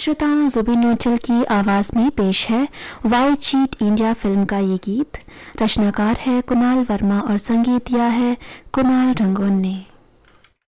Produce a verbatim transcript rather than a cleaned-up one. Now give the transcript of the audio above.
श्रोताओं, जुबिन नौटियाल की आवाज में पेश है वाई चीट इंडिया फिल्म का ये गीत। रचनाकार है कुणाल वर्मा और संगीत दिया है कुणाल रंगोन ने।